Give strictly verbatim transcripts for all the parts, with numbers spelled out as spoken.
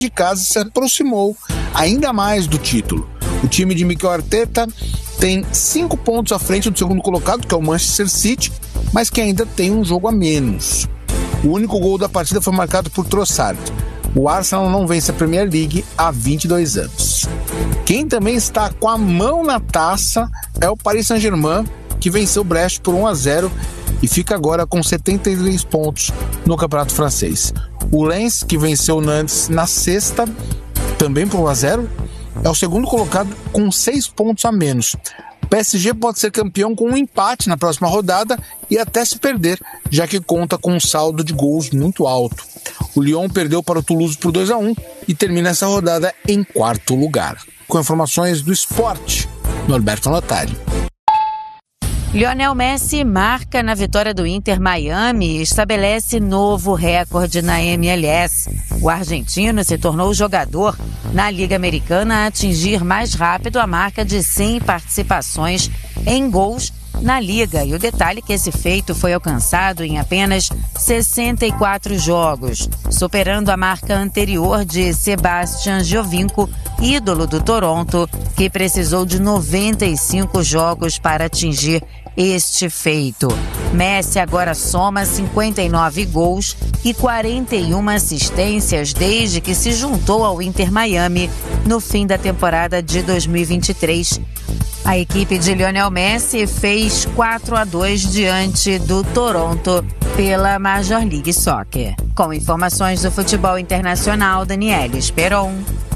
de casa se aproximou ainda mais do título. O time de Mikel Arteta tem cinco pontos à frente do segundo colocado, que é o Manchester City, mas que ainda tem um jogo a menos. O único gol da partida foi marcado por Trossard. O Arsenal não vence a Premier League há vinte e dois anos. Quem também está com a mão na taça é o Paris Saint-Germain, que venceu o Brest por um a zero e fica agora com setenta e três pontos no Campeonato Francês. O Lens, que venceu o Nantes na sexta, também por um a zero, é o segundo colocado com seis pontos a menos. O P S G pode ser campeão com um empate na próxima rodada e até se perder, já que conta com um saldo de gols muito alto. O Lyon perdeu para o Toulouse por dois a um e termina essa rodada em quarto lugar. Com informações do esporte, Norberto Notari. Lionel Messi marca na vitória do Inter Miami e estabelece novo recorde na M L S. O argentino se tornou o jogador na Liga Americana a atingir mais rápido a marca de cem participações em gols na Liga. E o detalhe é que esse feito foi alcançado em apenas sessenta e quatro jogos, superando a marca anterior de Sebastian Giovinco, ídolo do Toronto, que precisou de noventa e cinco jogos para atingir este feito. Messi agora soma cinquenta e nove gols e quarenta e uma assistências desde que se juntou ao Inter Miami no fim da temporada de dois mil e vinte e três. A equipe de Lionel Messi fez quatro a dois diante do Toronto pela Major League Soccer. Com informações do futebol internacional, Daniela Esperon.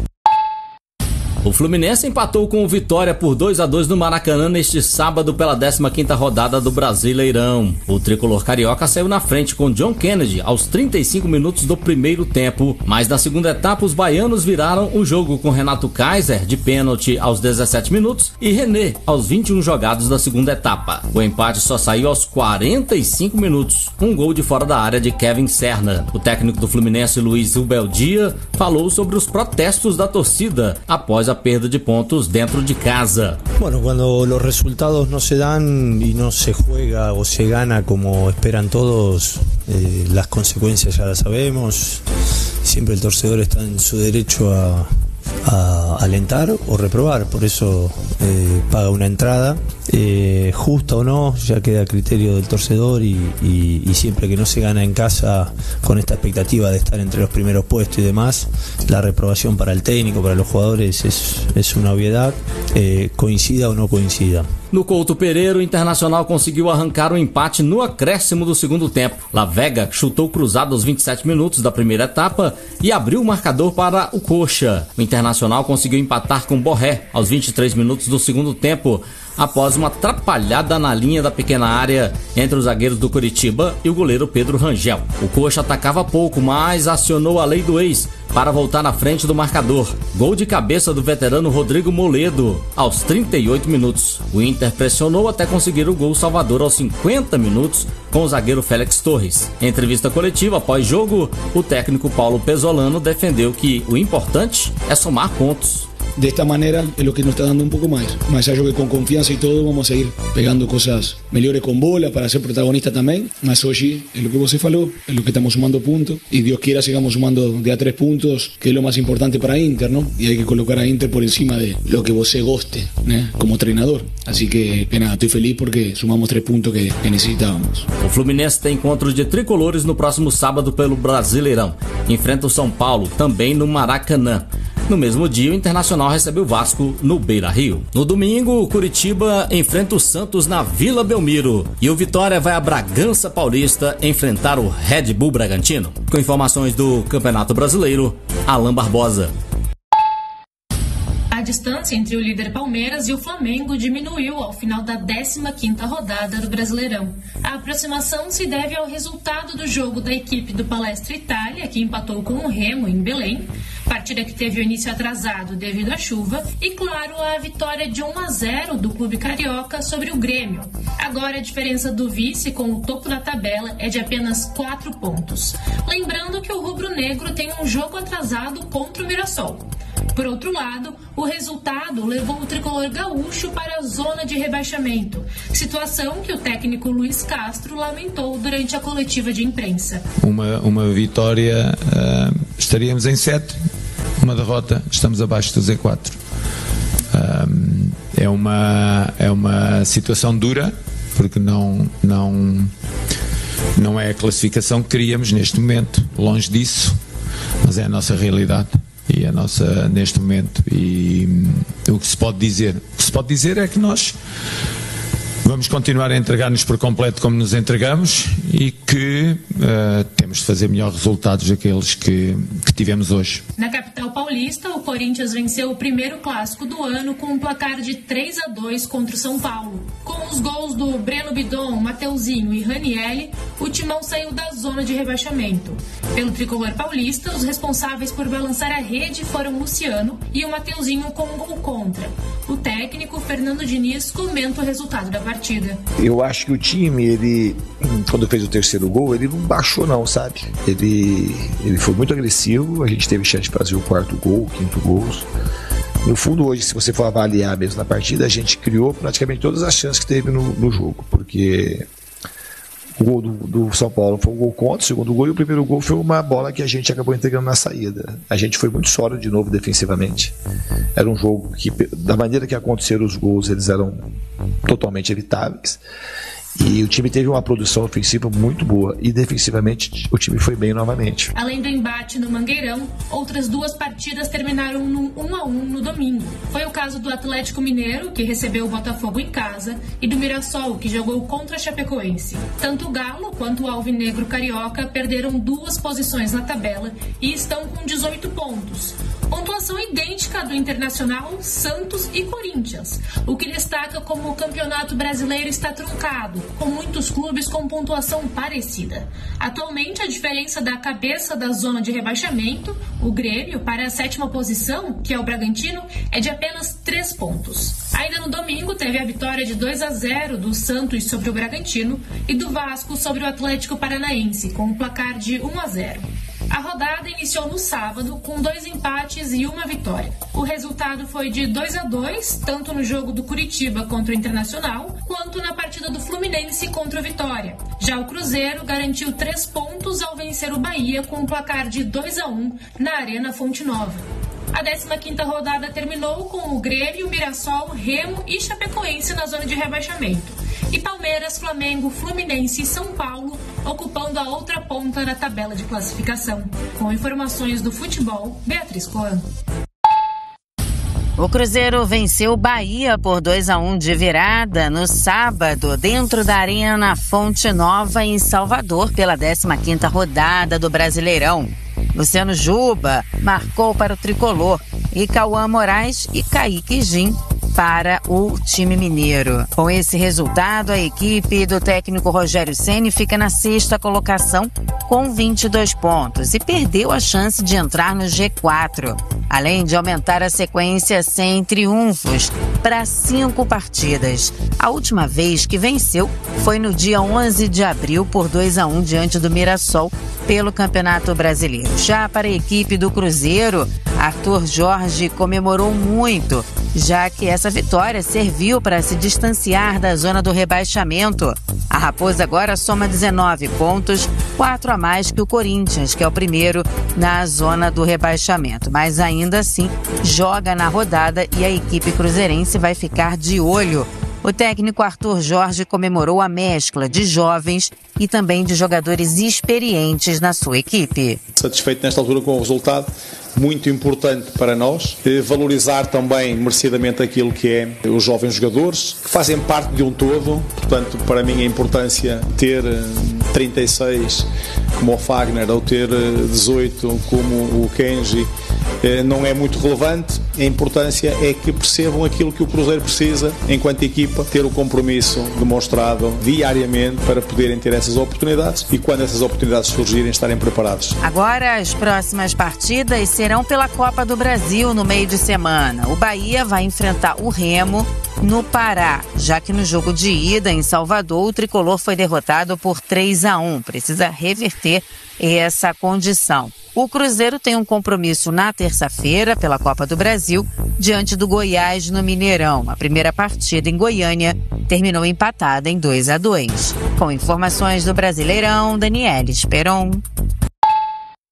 O Fluminense empatou com o Vitória por dois a dois no Maracanã neste sábado pela décima quinta rodada do Brasileirão. O tricolor carioca saiu na frente com John Kennedy aos trinta e cinco minutos do primeiro tempo, mas na segunda etapa os baianos viraram o jogo com Renato Kaiser de pênalti aos dezessete minutos e René aos vinte e um jogados da segunda etapa. O empate só saiu aos quarenta e cinco minutos, um gol de fora da área de Kevin Serna. O técnico do Fluminense, Luiz Ubeldia, falou sobre os protestos da torcida após a perda de pontos dentro de casa. Bueno, cuando los resultados no se dan y no se juega o se gana como esperan todos, eh, las consecuencias ya las sabemos. Siempre el torcedor está en su derecho a, a alentar o reprobar, por eso eh, paga una entrada, eh, justa o no, ya queda a criterio del torcedor y, y, y siempre que no se gana en casa con esta expectativa de estar entre los primeros puestos y demás, la reprobación para el técnico, para los jugadores es, es una obviedad, eh, coincida o no coincida. No Couto Pereira, o Internacional conseguiu arrancar um empate no acréscimo do segundo tempo. La Vega chutou cruzado aos vinte e sete minutos da primeira etapa e abriu o marcador para o Coxa. O Internacional conseguiu empatar com Borré aos vinte e três minutos do segundo tempo, após uma atrapalhada na linha da pequena área entre os zagueiros do Coritiba e o goleiro Pedro Rangel. O Coxa atacava pouco, mas acionou a lei do ex para voltar na frente do marcador. Gol de cabeça do veterano Rodrigo Moledo aos trinta e oito minutos. O Inter pressionou até conseguir o gol salvador aos cinquenta minutos com o zagueiro Félix Torres. Em entrevista coletiva após jogo, o técnico Paulo Pesolano defendeu que o importante é somar pontos. De esta manera es lo que nos está dando un poco más. Más allá que con confianza y todo vamos a seguir pegando cosas mejores con bola para ser protagonista también. Más hoy es lo que vos falou, es lo que estamos sumando puntos. Y Dios quiera sigamos sumando de a tres puntos, que es lo más importante para Inter, ¿no? Y hay que colocar a Inter por encima de lo que vos se goste, ¿eh? Como entrenador. Así que, que nada, estoy feliz porque sumamos tres puntos que, que necesitábamos. O Fluminense tem encontro de tricolores no próximo sábado pelo Brasileirão. Enfrenta o São Paulo também no Maracanã. No mesmo dia, o Internacional recebe o Vasco no Beira-Rio. No domingo, o Curitiba enfrenta o Santos na Vila Belmiro. E o Vitória vai a Bragança Paulista enfrentar o Red Bull Bragantino. Com informações do Campeonato Brasileiro, Alan Barbosa. A distância entre o líder Palmeiras e o Flamengo diminuiu ao final da décima quinta rodada do Brasileirão. A aproximação se deve ao resultado do jogo da equipe do Palestra Itália, que empatou com o Remo em Belém, partida que teve o início atrasado devido à chuva, e, claro, a vitória de um a zero do Clube Carioca sobre o Grêmio. Agora a diferença do vice com o topo da tabela é de apenas quatro pontos. Lembrando que o rubro-negro tem um jogo atrasado contra o Mirassol. Por outro lado, o resultado levou o tricolor gaúcho para a zona de rebaixamento, situação que o técnico Luiz Castro lamentou durante a coletiva de imprensa. Uma, uma vitória, uh, estaríamos em sete, uma derrota, estamos abaixo do Z quatro. Um, é, uma, é uma situação dura, porque não, não, não é a classificação que queríamos neste momento, longe disso, mas é a nossa realidade e a nossa neste momento. E um, o que se pode dizer? O que se pode dizer é que nós vamos continuar a entregar-nos por completo como nos entregamos e que uh, temos de fazer melhores resultados daqueles que, que tivemos hoje. Na capital paulista, o Corinthians venceu o primeiro clássico do ano com um placar de três a dois contra o São Paulo. Com os gols do Breno Bidon, Mateuzinho e Ranielli, o Timão saiu da zona de rebaixamento. Pelo tricolor paulista, os responsáveis por balançar a rede foram o Luciano e o Mateuzinho com um gol contra. O técnico, Fernando Diniz, comenta o resultado da partida. Eu acho que o time, ele, quando fez o terceiro gol, ele não baixou não, sabe? Ele, ele foi muito agressivo, a gente teve chance de fazer o quarto gol, o quinto gol. No fundo, hoje, se você for avaliar mesmo na partida, a gente criou praticamente todas as chances que teve no, no jogo, porque o gol do, do São Paulo foi um gol contra, o segundo gol, e o primeiro gol foi uma bola que a gente acabou entregando na saída. A gente foi muito sólido de novo defensivamente. Era um jogo que, da maneira que aconteceram os gols, eles eram totalmente evitáveis. E o time teve uma produção ofensiva muito boa e defensivamente o time foi bem novamente. Além do embate no Mangueirão, outras duas partidas terminaram no um a um no domingo. Foi o caso do Atlético Mineiro, que recebeu o Botafogo em casa, e do Mirassol, que jogou contra a Chapecoense. Tanto o Galo quanto o Alvinegro Carioca perderam duas posições na tabela e estão com dezoito pontos. Pontuação idêntica do Internacional, Santos e Corinthians, o que destaca como o Campeonato Brasileiro está truncado, com muitos clubes com pontuação parecida. Atualmente, a diferença da cabeça da zona de rebaixamento, o Grêmio, para a sétima posição, que é o Bragantino, é de apenas três pontos. Ainda no domingo, teve a vitória de dois a zero do Santos sobre o Bragantino e do Vasco sobre o Atlético Paranaense, com um placar de um a zero. A rodada iniciou no sábado com dois empates e uma vitória. O resultado foi de dois a dois, tanto no jogo do Curitiba contra o Internacional, quanto na partida do Fluminense contra o Vitória. Já o Cruzeiro garantiu três pontos ao vencer o Bahia com um placar de dois a um na Arena Fonte Nova. A décima quinta rodada terminou com o Grêmio, Mirassol, Remo e Chapecoense na zona de rebaixamento. E Palmeiras, Flamengo, Fluminense e São Paulo ocupando a outra ponta da tabela de classificação. Com informações do futebol, Beatriz Coan. O Cruzeiro venceu o Bahia por dois a um de virada no sábado, dentro da Arena Fonte Nova, em Salvador, pela décima quinta rodada do Brasileirão. Luciano Juba marcou para o tricolor e Cauã Moraes e Kaique Gin para o time mineiro. Com esse resultado, a equipe do técnico Rogério Ceni fica na sexta colocação com vinte e dois pontos e perdeu a chance de entrar no G quatro, além de aumentar a sequência sem triunfos para cinco partidas. A última vez que venceu foi no dia onze de abril por dois a um diante do Mirassol pelo Campeonato Brasileiro. Já para a equipe do Cruzeiro, Arthur Jorge comemorou muito, já que essa vitória serviu para se distanciar da zona do rebaixamento. A Raposa agora soma dezenove pontos, quatro a mais que o Corinthians, que é o primeiro na zona do rebaixamento. Mas ainda assim, joga na rodada e a equipe cruzeirense vai ficar de olho. O técnico Arthur Jorge comemorou a mescla de jovens e também de jogadores experientes na sua equipe. Satisfeito nesta altura com o resultado, muito importante para nós, valorizar também merecidamente aquilo que é os jovens jogadores, que fazem parte de um todo. Portanto, para mim a importância de ter trinta e seis como o Fagner ou ter dezoito como o Kenji não é muito relevante. A importância é que percebam aquilo que o Cruzeiro precisa enquanto equipa, ter o compromisso demonstrado diariamente para poderem ter essas oportunidades e quando essas oportunidades surgirem estarem preparados. Agora as próximas partidas serão pela Copa do Brasil no meio de semana. O Bahia vai enfrentar o Remo no Pará, já que no jogo de ida em Salvador o tricolor foi derrotado por três a um. Precisa reverter essa condição. O Cruzeiro tem um compromisso na terça-feira pela Copa do Brasil diante do Goiás no Mineirão. A primeira partida em Goiânia terminou empatada em dois a dois. Com informações do Brasileirão, Daniela Esperon.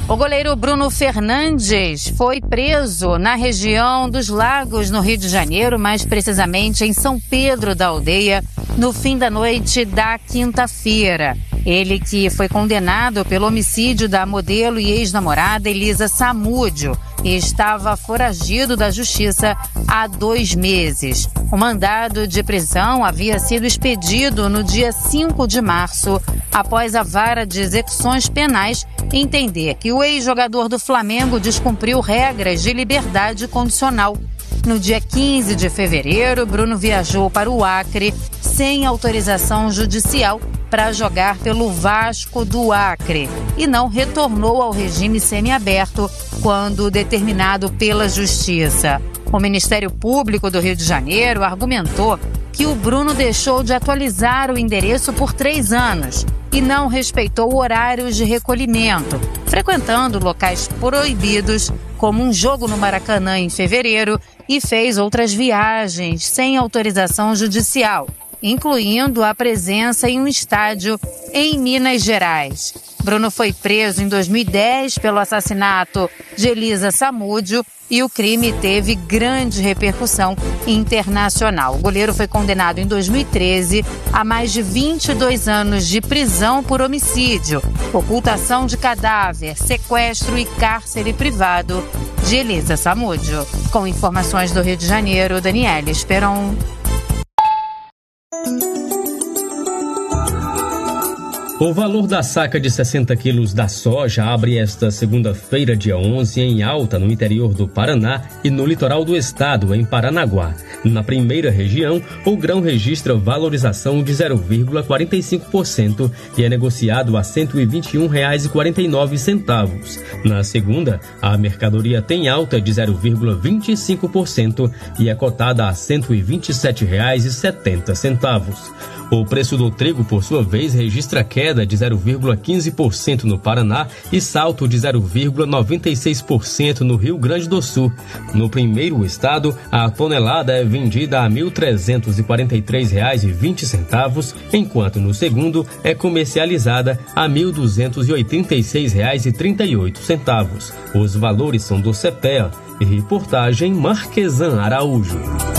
O goleiro Bruno Fernandes foi preso na região dos Lagos, no Rio de Janeiro, mais precisamente em São Pedro da Aldeia, no fim da noite da quinta-feira. Ele que foi condenado pelo homicídio da modelo e ex-namorada Elisa Samúdio e estava foragido da justiça há dois meses. O mandado de prisão havia sido expedido no dia cinco de março, após a Vara de Execuções Penais entender que o ex-jogador do Flamengo descumpriu regras de liberdade condicional. No dia quinze de fevereiro, Bruno viajou para o Acre sem autorização judicial para jogar pelo Vasco do Acre e não retornou ao regime semiaberto quando determinado pela Justiça. O Ministério Público do Rio de Janeiro argumentou que o Bruno deixou de atualizar o endereço por três anos e não respeitou horários de recolhimento, frequentando locais proibidos, como um jogo no Maracanã em fevereiro, e fez outras viagens sem autorização judicial, incluindo a presença em um estádio em Minas Gerais. Bruno foi preso em dois mil e dez pelo assassinato de Elisa Samúdio e o crime teve grande repercussão internacional. O goleiro foi condenado em dois mil e treze a mais de vinte e dois anos de prisão por homicídio, ocultação de cadáver, sequestro e cárcere privado de Elisa Samúdio. Com informações do Rio de Janeiro, Daniela Esperon. O valor da saca de sessenta quilos da soja abre esta segunda-feira, dia onze, em alta no interior do Paraná e no litoral do estado, em Paranaguá. Na primeira região, o grão registra valorização de zero vírgula quarenta e cinco por cento e é negociado a cento e vinte e um reais e quarenta e nove centavos. Na segunda, a mercadoria tem alta de zero vírgula vinte e cinco por cento e é cotada a cento e vinte e sete reais e setenta centavos. O preço do trigo, por sua vez, registra queda de zero vírgula quinze por cento no Paraná e salto de zero vírgula noventa e seis por cento no Rio Grande do Sul. No primeiro estado, a tonelada é vendida a mil trezentos e quarenta e três reais e vinte centavos, enquanto no segundo é comercializada a mil duzentos e oitenta e seis reais e trinta e oito centavos. Os valores são do CEPEA. Reportagem Marquesan Araújo.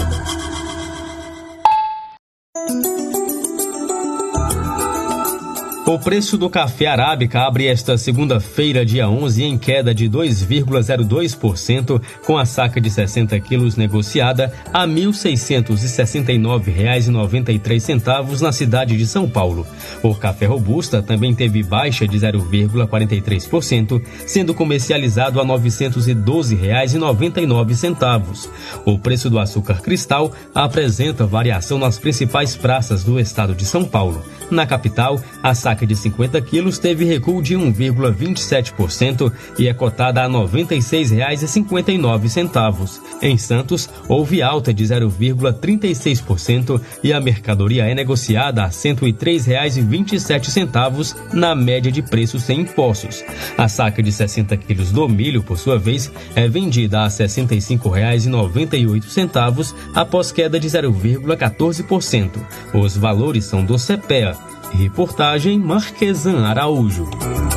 O preço do café arábica abre esta segunda-feira, dia onze, em queda de dois vírgula zero dois por cento, com a saca de sessenta quilos negociada a mil seiscentos e sessenta e nove reais e noventa e três centavos na cidade de São Paulo. O café robusta também teve baixa de zero vírgula quarenta e três por cento, sendo comercializado a novecentos e doze reais e noventa e nove centavos. O preço do açúcar cristal apresenta variação nas principais praças do estado de São Paulo. Na capital, a saca de cinquenta quilos teve recuo de um vírgula vinte e sete por cento e é cotada a noventa e seis reais e cinquenta e nove centavos. Em Santos, houve alta de zero vírgula trinta e seis por cento e a mercadoria é negociada a cento e três reais e vinte e sete centavos na média de preços sem impostos. A saca de sessenta quilos do milho, por sua vez, é vendida a sessenta e cinco reais e noventa e oito centavos após queda de zero vírgula quatorze por cento. Os valores são do CEPEA. Reportagem Marquesan Araújo.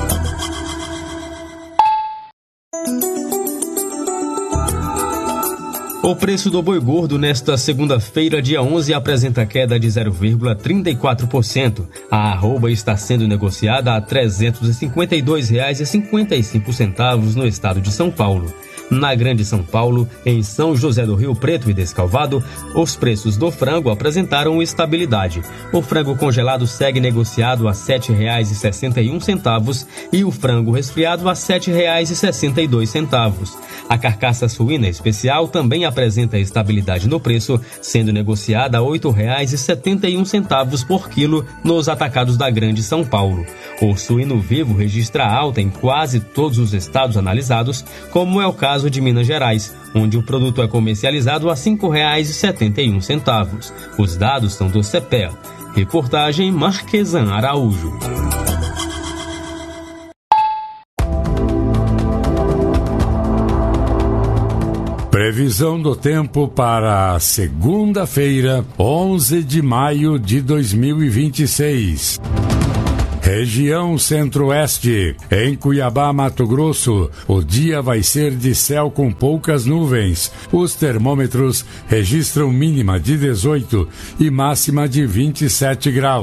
O preço do boi gordo nesta segunda-feira, dia onze, apresenta queda de zero vírgula trinta e quatro por cento. A arroba está sendo negociada a trezentos e cinquenta e dois reais e cinquenta e cinco centavos no estado de São Paulo. Na Grande São Paulo, em São José do Rio Preto e Descalvado, os preços do frango apresentaram estabilidade. O frango congelado segue negociado a sete reais e sessenta e um centavos e o frango resfriado a sete reais e sessenta e dois centavos. A carcaça suína especial também apresenta estabilidade no preço, sendo negociada a oito reais e setenta e um centavos por quilo nos atacados da Grande São Paulo. O suíno vivo registra alta em quase todos os estados analisados, como é o caso de Minas Gerais, onde o produto é comercializado a cinco reais e setenta e um centavos. Os dados são do CEPEA. Reportagem Marquesan Araújo. Previsão do tempo para segunda-feira, onze de maio de dois mil e vinte e seis. Região Centro-Oeste. Em Cuiabá, Mato Grosso, o dia vai ser de céu com poucas nuvens. Os termômetros registram mínima de dezoito e máxima de vinte e sete graus.